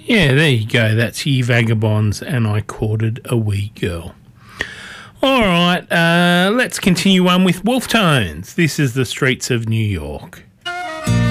Yeah, there you go. That's Ye Vagabonds, and I courted a wee girl. All right, let's continue on with Wolf Tones. This is The Streets of New York.